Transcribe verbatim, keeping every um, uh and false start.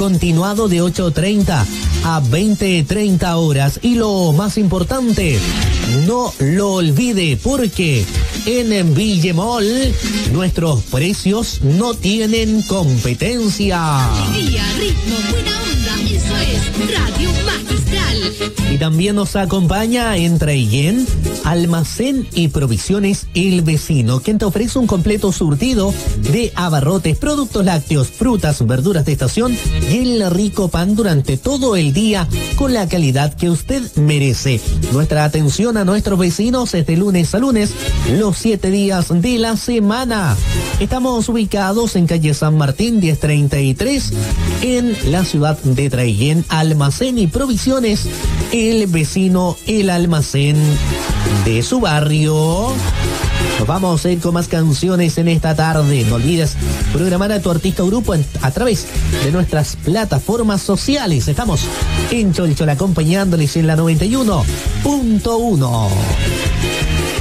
continuado de ocho treinta a veinte treinta horas. Y lo más importante, no lo olvide, porque en Villemol nuestros precios no tienen competencia. Alegría, ritmo, buena onda, eso es Radio Magistral. Y también nos acompaña en Traillén, Almacén y Provisiones El Vecino, quien te ofrece un completo surtido de abarrotes, productos lácteos, frutas, verduras de estación y el rico pan durante todo el día con la calidad que usted merece. Nuestra atención a nuestros vecinos es de lunes a lunes, los siete días de la semana. Estamos ubicados en calle San Martín diez treinta y tres en la ciudad de Traillén. Almacén y Provisiones El Vecino, el almacén de su barrio. Nos vamos a ir con más canciones en esta tarde. No olvides programar a tu artista o grupo en, a través de nuestras plataformas sociales. Estamos en Cholchol acompañándoles en la noventa y uno punto uno.